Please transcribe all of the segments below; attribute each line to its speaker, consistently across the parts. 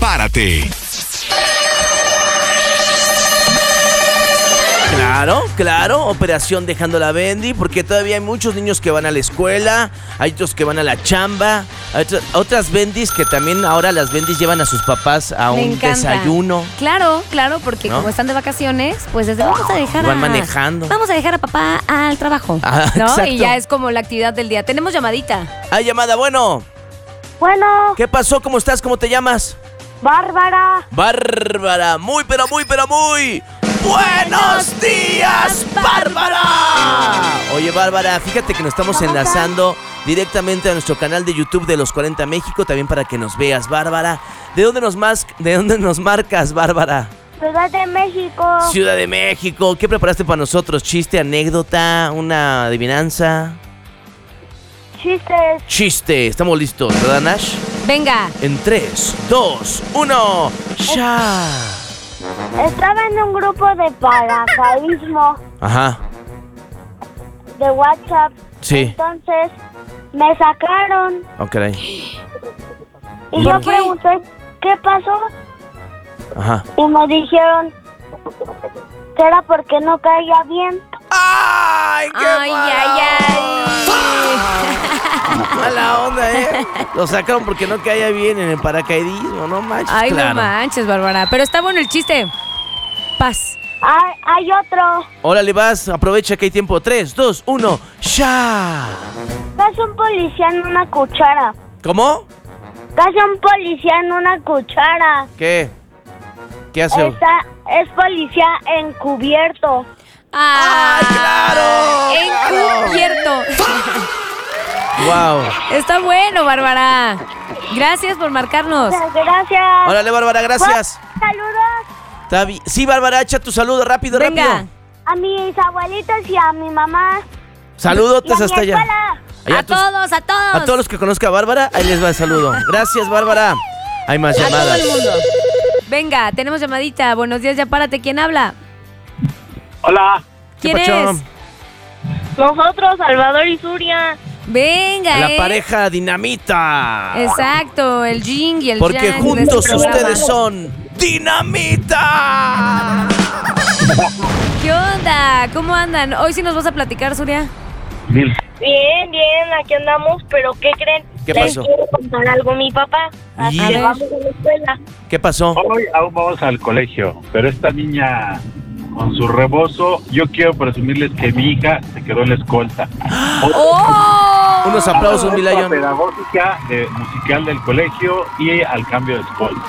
Speaker 1: Párate.
Speaker 2: Claro, operación Dejando la Bendy, porque todavía hay muchos niños que van a la escuela, hay otros que van a la chamba, hay otras bendis que también ahora las bendis llevan a sus papás a un desayuno.
Speaker 3: Claro, porque como están de vacaciones, pues desde vamos a dejar
Speaker 2: van manejando.
Speaker 3: Vamos a dejar a papá al trabajo, ¿no?
Speaker 2: Exacto.
Speaker 3: Y ya es como la actividad del día. Tenemos llamadita.
Speaker 2: Hay llamada, bueno.
Speaker 4: Bueno.
Speaker 2: ¿Qué pasó? ¿Cómo estás? ¿Cómo te llamas?
Speaker 4: Bárbara.
Speaker 2: Bárbara, muy ¡buenos días, Bárbara! Oye, Bárbara, fíjate que nos estamos enlazando directamente a nuestro canal de YouTube de Los 40 México, también para que nos veas, Bárbara. ¿De dónde nos marcas, Bárbara?
Speaker 4: Ciudad de México.
Speaker 2: Ciudad de México. ¿Qué preparaste para nosotros? ¿Chiste, anécdota, una adivinanza?
Speaker 4: Chistes.
Speaker 2: Chiste. Estamos listos, ¿verdad, Nash?
Speaker 3: Venga.
Speaker 2: En 3, 2, 1, ¡ya!
Speaker 4: Estaba en un grupo de paracaidismo.
Speaker 2: Ajá.
Speaker 4: De WhatsApp.
Speaker 2: Sí.
Speaker 4: Entonces me sacaron.
Speaker 2: Ok.
Speaker 4: Y yo pregunté, ¿qué pasó?
Speaker 2: Ajá.
Speaker 4: Y me dijeron que era porque no caía bien.
Speaker 2: ¡Ay, qué
Speaker 3: ay!
Speaker 2: mala onda, ¿eh? Lo sacaron porque no caía bien en el paracaidismo, no manches.
Speaker 3: Ay,
Speaker 2: claro.
Speaker 3: no manches, Bárbara. Pero está bueno el chiste. Paz.
Speaker 4: Hay otro.
Speaker 2: Órale, vas, aprovecha que hay tiempo. 3, 2, 1, ¡ya!
Speaker 4: Casi un policía en una cuchara.
Speaker 2: ¿Cómo?
Speaker 4: Casi un policía en una cuchara.
Speaker 2: ¿Qué? ¿Qué hace?
Speaker 4: Es policía encubierto.
Speaker 3: ¡Ay,
Speaker 2: claro!
Speaker 3: Encubierto.
Speaker 2: Wow.
Speaker 3: Está bueno, Bárbara. Gracias por marcarnos.
Speaker 4: Gracias.
Speaker 2: Órale, Bárbara, gracias.
Speaker 4: Saludos.
Speaker 2: Sí, Bárbara, echa tu saludo rápido.
Speaker 3: Venga.
Speaker 4: A mis abuelitos y a mi mamá.
Speaker 2: Saludotes
Speaker 4: y a
Speaker 2: hasta
Speaker 4: mi
Speaker 2: allá.
Speaker 4: escuela.
Speaker 3: A todos.
Speaker 2: A todos los que conozca a Bárbara, ahí les va el saludo. Gracias, Bárbara. Hay más llamadas.
Speaker 3: A todo el mundo. Venga, tenemos llamadita. Buenos días, ya párate. ¿Quién habla?
Speaker 5: Hola.
Speaker 3: ¿Quién
Speaker 2: ¿Qué pacho?
Speaker 3: es?
Speaker 4: Nosotros, Salvador y Suria.
Speaker 3: Venga,
Speaker 2: La pareja dinamita.
Speaker 3: Exacto, el yin y el
Speaker 2: Porque
Speaker 3: yang
Speaker 2: juntos
Speaker 3: de este programa.
Speaker 2: ustedes son dinamita.
Speaker 3: ¿Qué onda? ¿Cómo andan? Hoy sí nos vas a platicar, Suria.
Speaker 4: Bien, aquí andamos, pero ¿qué creen?
Speaker 2: ¿Qué pasó?
Speaker 4: Les quiero contar algo a mi papá. Así
Speaker 2: Y-
Speaker 4: que vamos a la escuela.
Speaker 2: ¿Qué pasó?
Speaker 5: Hoy aún vamos al colegio, pero esta niña con su rebozo, yo quiero presumirles que mi hija se quedó en la escolta.
Speaker 3: ¡Oh!
Speaker 2: Unos aplausos, mi
Speaker 5: La
Speaker 2: Lion.
Speaker 5: pedagógica musical del colegio y al cambio de escolta.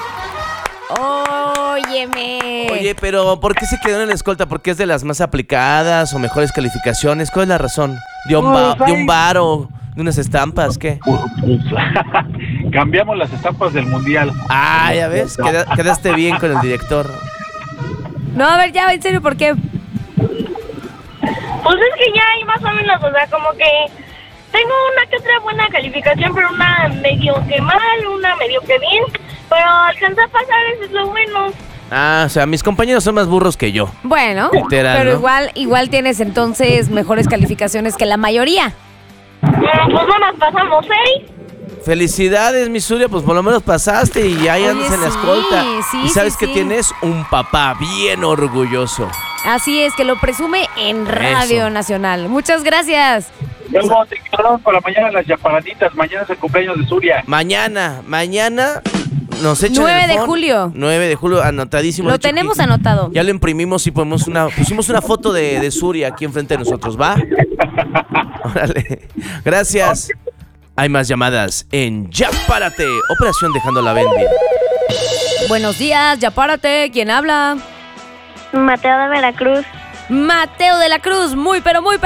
Speaker 3: Óyeme.
Speaker 2: Oye, pero ¿por qué se quedó en la escolta? ¿Porque es de las más aplicadas o mejores calificaciones? ¿Cuál es la razón? ¿De un bar o de unas estampas? ¿Qué?
Speaker 5: Cambiamos las estampas del mundial.
Speaker 2: Ah, ya ves, quedaste bien con el director.
Speaker 3: No, a ver, ya, en serio, ¿por qué?
Speaker 4: Pues es que ya hay más o menos, o sea, como que tengo una que otra buena calificación, pero una medio que mal, una medio que bien, pero alcanza a pasar, eso es lo bueno.
Speaker 2: Ah, o sea, mis compañeros son más burros que yo.
Speaker 3: Bueno,
Speaker 2: Literal,
Speaker 3: pero
Speaker 2: ¿no?
Speaker 3: igual tienes entonces mejores calificaciones que la mayoría.
Speaker 4: Pues no nos pasamos 6.
Speaker 2: Felicidades, mi Zulia, pues por lo menos pasaste y ahí
Speaker 3: Oye,
Speaker 2: andas en la
Speaker 3: sí,
Speaker 2: escolta.
Speaker 3: sí,
Speaker 2: y sabes
Speaker 3: sí,
Speaker 2: que
Speaker 3: sí.
Speaker 2: tienes un papá bien orgulloso.
Speaker 3: Así es, que lo presume en Radio
Speaker 2: Eso.
Speaker 3: Nacional. Muchas gracias.
Speaker 5: Luego te quedaron para mañana las chaparanitas. Mañana es el cumpleaños de Suria.
Speaker 2: Mañana nos echan
Speaker 3: 9
Speaker 2: el
Speaker 3: de
Speaker 2: phone.
Speaker 3: julio.
Speaker 2: 9 de julio, anotadísimo.
Speaker 3: Lo
Speaker 2: de hecho,
Speaker 3: tenemos
Speaker 2: aquí
Speaker 3: anotado.
Speaker 2: Ya lo imprimimos y pusimos una foto de Zulia aquí enfrente de nosotros, ¿va? Órale. Gracias. Hay más llamadas en Ya Párate, Operación Dejando la Bendy.
Speaker 3: Buenos días, ya párate. ¿Quién habla?
Speaker 4: Mateo de Veracruz.
Speaker 3: Mateo de la Cruz. Muy.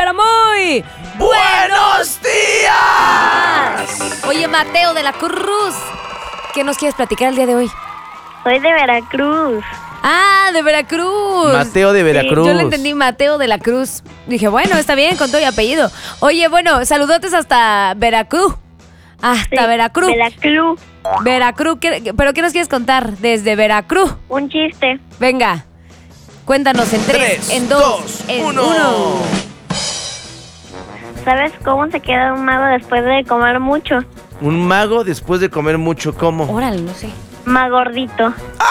Speaker 2: ¡Buenos días!
Speaker 3: Oye, Mateo de la Cruz, ¿qué nos quieres platicar el día de hoy?
Speaker 4: Soy de Veracruz.
Speaker 3: Ah, de Veracruz.
Speaker 2: Mateo de Veracruz.
Speaker 3: Yo le entendí Mateo de la Cruz. Dije, bueno, está bien, con todo y apellido. Oye, bueno, saludotes hasta Veracruz. Hasta Veracruz.
Speaker 4: Veracruz.
Speaker 3: Veracruz, ¿pero qué nos quieres contar desde Veracruz?
Speaker 4: Un chiste.
Speaker 3: Venga, cuéntanos en 3, en 2, en 1.
Speaker 4: ¿Sabes cómo se queda un mago después de comer mucho?
Speaker 2: Un mago después de comer mucho, ¿cómo?
Speaker 3: Órale, no sé.
Speaker 4: Más gordito.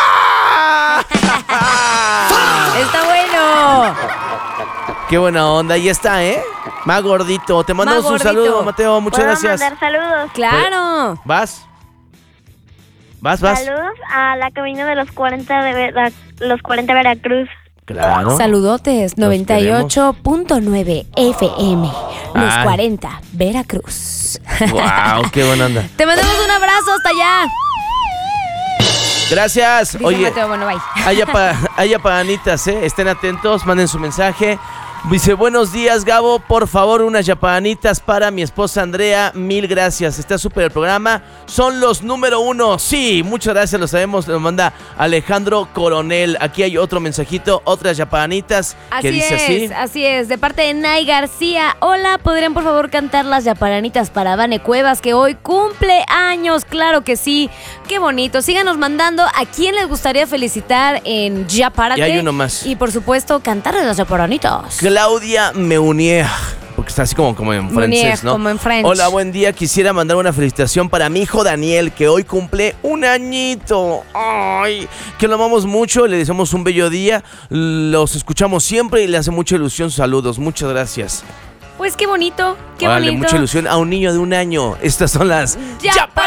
Speaker 3: Está bueno.
Speaker 2: Qué buena onda, ahí está, ¿eh? Más gordito. Te mandamos un
Speaker 3: gordito.
Speaker 2: saludo, Mateo. Muchas
Speaker 4: ¿Puedo
Speaker 2: gracias.
Speaker 4: mandar saludos?
Speaker 3: Claro.
Speaker 2: ¿Vas?
Speaker 4: Saludos a la cabina de los 40 de los 40 Veracruz.
Speaker 2: Claro.
Speaker 3: Saludotes,
Speaker 2: Los
Speaker 3: 98.9 FM. Los
Speaker 2: Ay.
Speaker 3: 40, Veracruz.
Speaker 2: Wow, qué buena onda.
Speaker 3: Te mandamos un abrazo hasta allá.
Speaker 2: Gracias.
Speaker 3: Dice
Speaker 2: Oye,
Speaker 3: Mateo, bueno, bye.
Speaker 2: hay yapanitas, ¿eh? Estén atentos, manden su mensaje. Dice, buenos días, Gabo, por favor, unas yapanitas para mi esposa Andrea, 1000 gracias, está súper el programa, son los número 1, sí, muchas gracias, lo sabemos, nos manda Alejandro Coronel. Aquí hay otro mensajito, otras yapanitas, que dice
Speaker 3: así es, de parte de Nay García. Hola, ¿podrían por favor cantar las yapanitas para Vane Cuevas, que hoy cumple años? Claro que sí, qué bonito, síganos mandando a quién les gustaría felicitar en Yapárate.
Speaker 2: Y hay uno más.
Speaker 3: Y por supuesto, cantarles las yapanitas.
Speaker 2: Claudia Meunier, porque está así como en francés,
Speaker 3: Meunier,
Speaker 2: ¿no?
Speaker 3: como en French.
Speaker 2: Hola, buen día. Quisiera mandar una felicitación para mi hijo Daniel, que hoy cumple un añito. Ay, que lo amamos mucho, le deseamos un bello día. Los escuchamos siempre y le hace mucha ilusión sus saludos. Muchas gracias.
Speaker 3: Pues qué bonito, qué
Speaker 2: Órale,
Speaker 3: bonito.
Speaker 2: mucha ilusión a un niño de 1 año. Estas son las
Speaker 3: ¡Yapanitas!